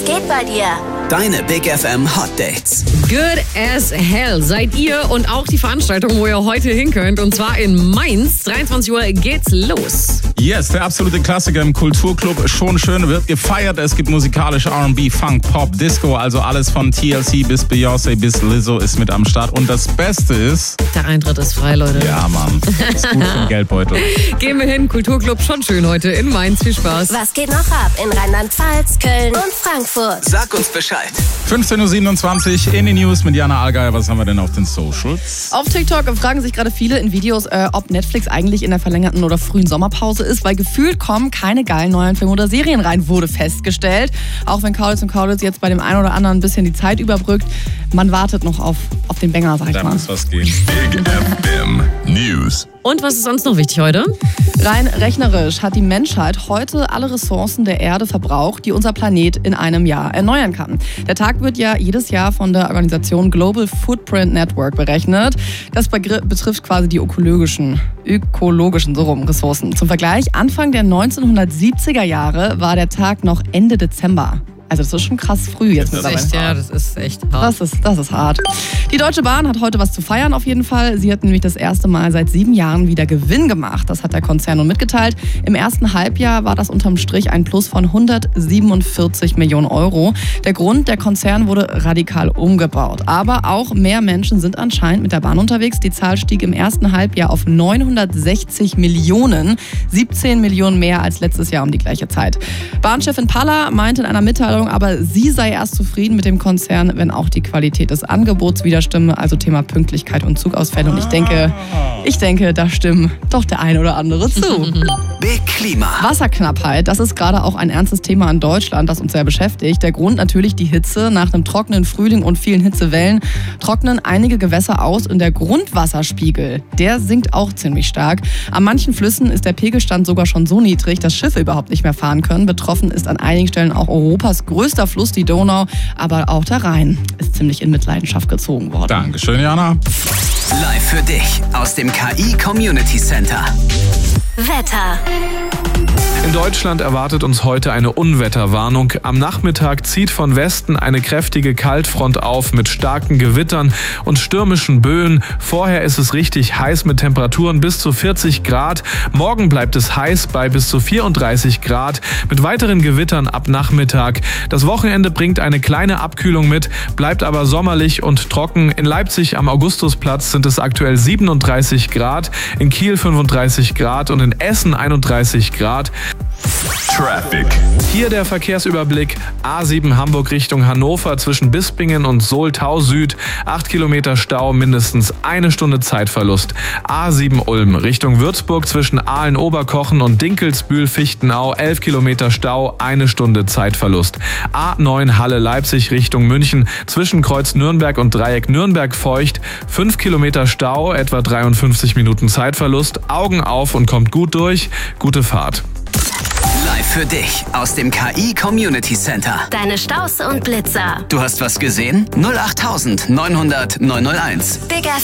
geht bei dir? Deine Big FM Hot Dates. Good as hell seid ihr und auch die Veranstaltung, wo ihr heute hin könnt. Und zwar in Mainz. 23 Uhr geht's los. Yes, der absolute Klassiker im Kulturclub. Schon schön, wird gefeiert. Es gibt musikalisch R&B, Funk, Pop, Disco. Also alles von TLC bis Beyoncé bis Lizzo ist mit am Start. Und das Beste ist... Der Eintritt ist frei, Leute. Ja, Mann. Ist gut für den Geldbeutel. Gehen wir hin. Kulturclub schon schön heute in Mainz. Viel Spaß. Was geht noch ab in Rheinland-Pfalz, Köln und Frankfurt? Sag uns Bescheid. 15.27 Uhr in die News mit Jana Allgeier. Was haben wir denn auf den Socials? Auf TikTok fragen sich gerade viele in Videos, ob Netflix eigentlich in der verlängerten oder frühen Sommerpause ist, weil gefühlt kommen keine geilen neuen Filme oder Serien rein, wurde festgestellt. Auch wenn Kaulitz und Kaulitz jetzt bei dem einen oder anderen ein bisschen die Zeit überbrückt, man wartet noch auf den Banger, sag ich Da mal. muss was gehen. Big FM News. Und was ist sonst noch wichtig heute? Rein rechnerisch hat die Menschheit heute alle Ressourcen der Erde verbraucht, die unser Planet in einem Jahr erneuern kann. Der Tag wird ja jedes Jahr von der Organisation Global Footprint Network berechnet. Das betrifft quasi die ökologischen Ressourcen. Zum Vergleich, Anfang der 1970er Jahre war der Tag noch Ende Dezember. Also das ist schon krass früh jetzt mittlerweile. Das ist echt hart. Das ist hart. Die Deutsche Bahn hat heute was zu feiern auf jeden Fall. Sie hat nämlich das erste Mal seit 7 Jahren wieder Gewinn gemacht. Das hat der Konzern nun mitgeteilt. Im ersten Halbjahr war das unterm Strich ein Plus von 147 Millionen Euro. Der Grund, der Konzern wurde radikal umgebaut. Aber auch mehr Menschen sind anscheinend mit der Bahn unterwegs. Die Zahl stieg im ersten Halbjahr auf 960 Millionen. 17 Millionen mehr als letztes Jahr um die gleiche Zeit. Bahnchefin Palla meinte in einer Mitteilung, aber sie sei erst zufrieden mit dem Konzern, wenn auch die Qualität des Angebots wieder stimme, also Thema Pünktlichkeit und Zugausfälle. Und ich denke, da stimmen doch der ein oder andere zu. Big Klima. Wasserknappheit, das ist gerade auch ein ernstes Thema in Deutschland, das uns sehr beschäftigt. Der Grund natürlich die Hitze. Nach einem trockenen Frühling und vielen Hitzewellen trocknen einige Gewässer aus und der Grundwasserspiegel, der sinkt auch ziemlich stark. An manchen Flüssen ist der Pegelstand sogar schon so niedrig, dass Schiffe überhaupt nicht mehr fahren können. Betroffen ist an einigen Stellen auch Europas größter Fluss, die Donau, aber auch der Rhein ist ziemlich in Mitleidenschaft gezogen worden. Dankeschön, Jana. Live für dich aus dem KI Community Center. Wetter. In Deutschland erwartet uns heute eine Unwetterwarnung. Am Nachmittag zieht von Westen eine kräftige Kaltfront auf mit starken Gewittern und stürmischen Böen. Vorher ist es richtig heiß mit Temperaturen bis zu 40 Grad. Morgen bleibt es heiß bei bis zu 34 Grad mit weiteren Gewittern ab Nachmittag. Das Wochenende bringt eine kleine Abkühlung mit, bleibt aber sommerlich und trocken. In Leipzig am Augustusplatz sind es aktuell 37 Grad, in Kiel 35 Grad und in Essen 31 Grad. Traffic. Hier der Verkehrsüberblick. A7 Hamburg Richtung Hannover zwischen Bispingen und Soltau Süd. 8 Kilometer Stau, mindestens 1 Stunde Zeitverlust. A7 Ulm Richtung Würzburg zwischen Aalen-Oberkochen und Dinkelsbühl-Fichtenau. 11 Kilometer Stau, 1 Stunde Zeitverlust. A9 Halle Leipzig Richtung München zwischen Kreuz Nürnberg und Dreieck Nürnberg-Feucht. 5 Kilometer Stau, etwa 53 Minuten Zeitverlust. Augen auf und kommt gut durch. Gute Fahrt. Live für dich aus dem KI Community Center. Deine Staus und Blitzer. Du hast was gesehen? 08900 901. Big